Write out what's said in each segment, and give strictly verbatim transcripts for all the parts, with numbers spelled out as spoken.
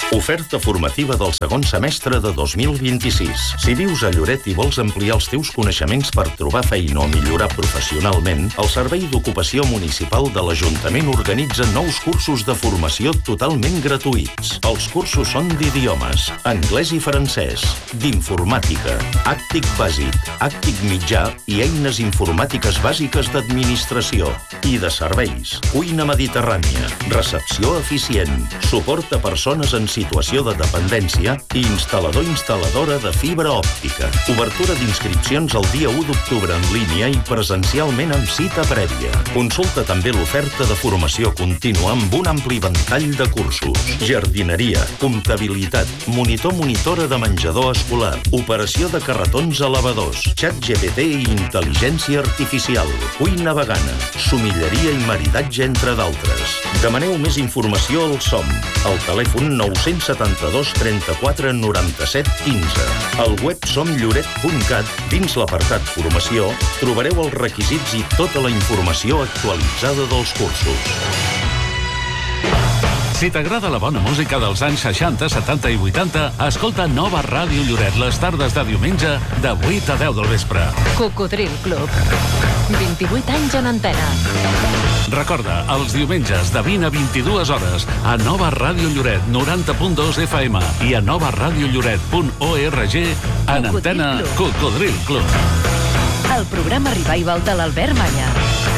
Oferta formativa del segon semestre de dos mil vint-i-sis. Si vius a Lloret i vols ampliar els teus coneixements per trobar feina o millorar professionalment, el Servei d'Ocupació Municipal de l'Ajuntament organitza nous cursos de formació totalment gratuïts. Els cursos són d'idiomes, anglès i francès, d'informàtica, àctic bàsic, àctic mitjà i eines informàtiques bàsiques d'administració i de serveis, cuina mediterrània, recepció eficient, suport a persones en situació de dependència i instal·lador-instal·ladora de fibra òptica. Obertura d'inscripcions el dia u d'octubre en línia i presencialment amb cita prèvia. Consulta també l'oferta de formació contínua amb un ampli ventall de cursos. Jardineria, comptabilitat, monitor-monitora de menjador escolar, operació de carretons elevadors, xat G P T i intel·ligència artificial, cuina vegana, somilleria i maridatge, entre d'altres. Demaneu més informació al S O M, al telèfon nou setanta-dos trenta-quatre noranta-set quinze. Al web som lloret punt cat, dins l'apartat Formació, trobareu els requisits i tota la informació actualitzada dels cursos. Si t'agrada la bona música dels anys seixanta, setanta i vuitanta, escolta Nova Ràdio Lloret les tardes de diumenge de vuit a deu del vespre. Cocodril Club. vint-i-vuit anys en antena. Recorda, els diumenges de vint a vint-i-dues hores a Nova Ràdio Lloret noranta punt dos F M i a nova ràdio lloret punt org en antena Cocodril Club. El programa Revival de l'Albert Malla.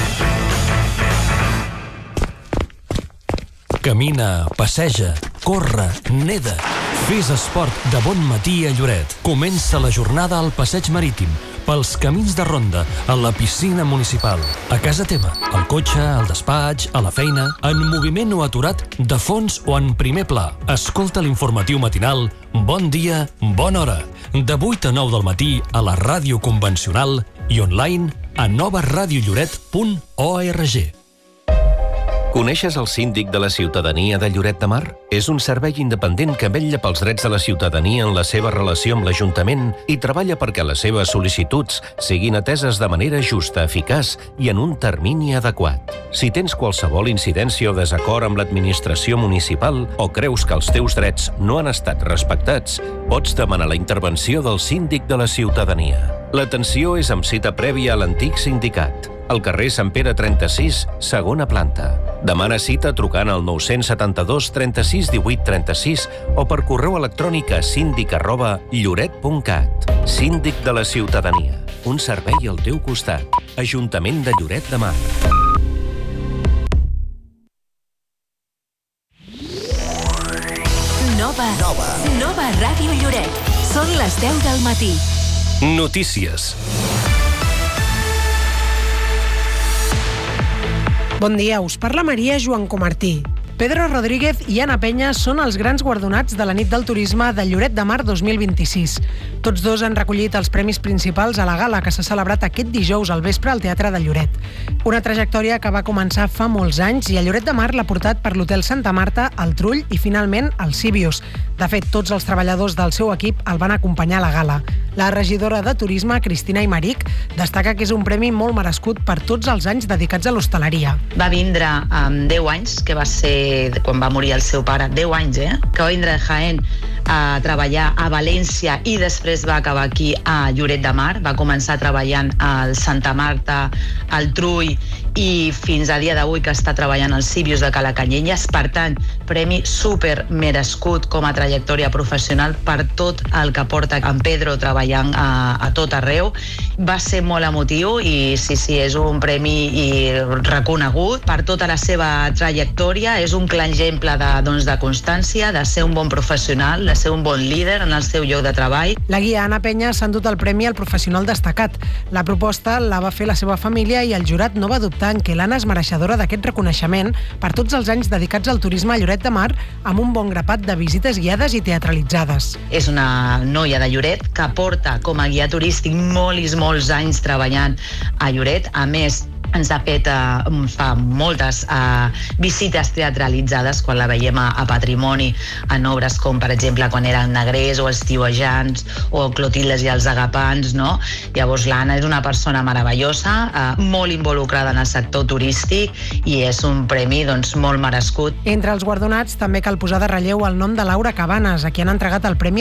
Camina, passeja, corre, neda. Fes esport de bon matí a Lloret. Comença la jornada al passeig marítim, pels camins de ronda, a la piscina municipal, a casa teva, al cotxe, al despatx, a la feina, en moviment o aturat, de fons o en primer pla. Escolta l'informatiu matinal Bon dia, bona hora, de vuit a nou del matí a la ràdio convencional i online a nova ràdio lloret punt org. Coneixes el síndic de la ciutadania de Lloret de Mar? És un servei independent que vetlla pels drets de la ciutadania en la seva relació amb l'Ajuntament i treballa perquè les seves sol·licituds siguin ateses de manera justa, eficaç i en un termini adequat. Si tens qualsevol incidència o desacord amb l'administració municipal o creus que els teus drets no han estat respectats, pots demanar la intervenció del síndic de la ciutadania. L'atenció és amb cita prèvia a l'antic sindicat, al carrer Sant Pere trenta-sis, segona planta. Demana cita trucant al nou setanta-dos trenta-sis divuit trenta-sis o per correu electrònic a síndic arroba lloret punt cat. Síndic de la ciutadania. Un servei al teu costat. Ajuntament de Lloret de Mar. Nova. Nova. Nova Ràdio Lloret. Són les deu del matí. Notícies. Bon dia, us parla Maria Joan Comartí. Pedro Rodríguez i Ana Peña són els grans guardonats de la nit del turisme de Lloret de Mar dos mil vint-i-sis. Tots dos han recollit els premis principals a la gala que s'ha celebrat aquest dijous al vespre al Teatre de Lloret. Una trajectòria que va començar fa molts anys i a Lloret de Mar l'ha portat per l'Hotel Santa Marta, el Trull i finalment el Síbius. De fet, tots els treballadors del seu equip el van acompanyar a la gala. La regidora de Turisme, Cristina Aymeric, destaca que és un premi molt merescut per tots els anys dedicats a l'hostaleria. Va vindre amb deu anys, que va ser quan va morir el seu pare, deu anys, eh? Que va vindre a Jaén a treballar a València i després va acabar aquí a Lloret de Mar. Va començar treballant al Santa Marta, al Trull i fins a dia d'avui que està treballant al Síbius de Cala Canyelles. Per tant, premi super merescut com a trajectòria professional per tot el que porta en Pedro treballant a, a tot arreu. Va ser molt emotiu i sí, sí, és un premi i reconegut per tota la seva trajectòria. És un clar exemple de, doncs, de constància, de ser un bon professional, de ser un bon líder en el seu lloc de treball. La guia Ana Peña s'ha endut el premi al professional destacat. La proposta la va fer la seva família i el jurat no va dubtar en què l'Anna és mereixedora d'aquest reconeixement per tots els anys dedicats al turisme a Lloret de Mar amb un bon grapat de visites guiades i teatralitzades. És una noia de Lloret que porta com a guia turístic molts i molts anys treballant a Lloret. A més, ens ha fet eh, fa moltes eh, visites teatralitzades quan la veiem a, a Patrimoni, en obres com per exemple quan eren Negrers o Els Tiuejants o Clotildes i els Agapans, no? Llavors l'Anna és una persona meravellosa, eh, molt involucrada en el sector turístic i és un premi doncs, molt merescut. Entre els guardonats també cal posar de relleu el nom de Laura Cabanes, a qui han entregat el Premi